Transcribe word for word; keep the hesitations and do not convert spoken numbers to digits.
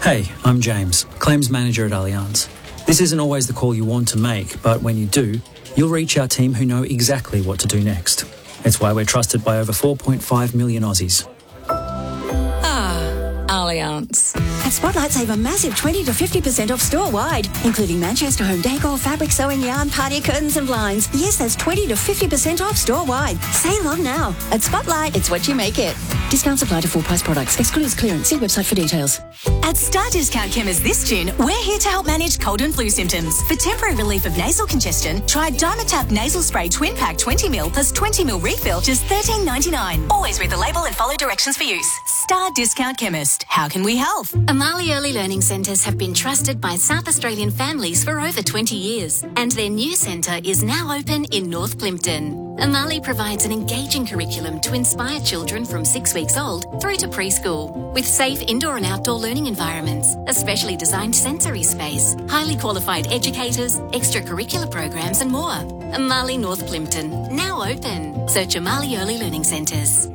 Hey, I'm James, Claims Manager at Allianz. This isn't always the call you want to make, but when you do, you'll reach our team who know exactly what to do next. It's why we're trusted by over four point five million Aussies. Ah, Allianz. At Spotlight, save a massive twenty to fifty percent off store-wide, including Manchester home decor, fabric, sewing, yarn, party curtains and blinds. Yes, that's twenty to fifty percent off store-wide. Save on now. At Spotlight, it's what you make it. Discounts apply to full-price products. Excludes clearance. See website for details. At Star Discount Chemist this June, we're here to help manage cold and flu symptoms. For temporary relief of nasal congestion, try Dimetap Nasal Spray Twin Pack twenty milliliters plus twenty milliliters refill, just thirteen ninety-nine. Always read the label and follow directions for use. Star Discount Chemist. How can we help? Amali Early Learning Centres have been trusted by South Australian families for over twenty years, and their new centre is now open in North Plimpton. Amali provides an engaging curriculum to inspire children from six weeks old through to preschool, with safe indoor and outdoor learning environments, a specially designed sensory space, highly qualified educators, extracurricular programs and more. Amali North Plimpton, now open. Search Amali Early Learning Centres.